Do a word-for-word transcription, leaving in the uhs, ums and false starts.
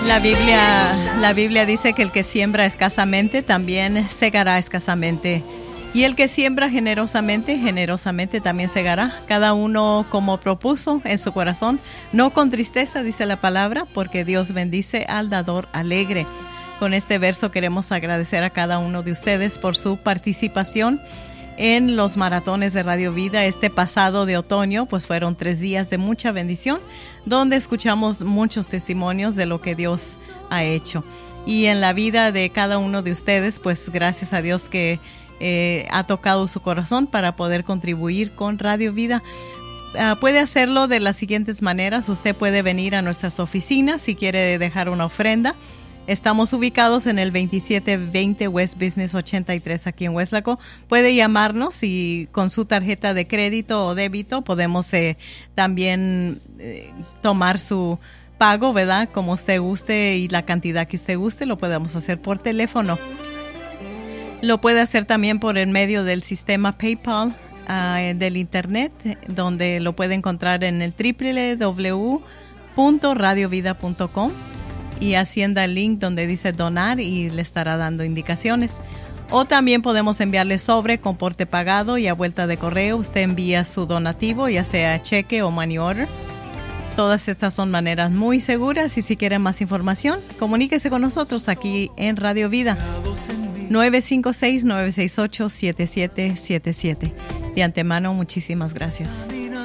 La Biblia, la Biblia dice que el que siembra escasamente también segará escasamente. Y el que siembra generosamente, generosamente también segará. Cada uno como propuso en su corazón, no con tristeza, dice la palabra, porque Dios bendice al dador alegre. Con este verso queremos agradecer a cada uno de ustedes por su participación en los maratones de Radio Vida. Este pasado de otoño, pues fueron tres días de mucha bendición, donde escuchamos muchos testimonios de lo que Dios ha hecho. Y en la vida de cada uno de ustedes, pues gracias a Dios que eh, ha tocado su corazón para poder contribuir con Radio Vida. Uh, puede hacerlo de las siguientes maneras. Usted puede venir a nuestras oficinas si quiere dejar una ofrenda. Estamos ubicados en el veintisiete veinte West Business ochenta y tres aquí en Weslaco. Puede llamarnos y con su tarjeta de crédito o débito podemos eh, también eh, tomar su pago, ¿verdad? Como usted guste y la cantidad que usted guste, lo podemos hacer por teléfono. Lo puede hacer también por el medio del sistema PayPal uh, del internet, donde lo puede encontrar en el doble u doble u doble u punto radio vida punto com. Y hacienda el link donde dice donar y le estará dando indicaciones. O también podemos enviarle sobre con porte pagado y a vuelta de correo. Usted envía su donativo, ya sea cheque o money order. Todas estas son maneras muy seguras y si quieren más información, comuníquese con nosotros aquí en Radio Vida. nueve cinco seis, nueve seis ocho, siete siete siete siete. De antemano, muchísimas gracias.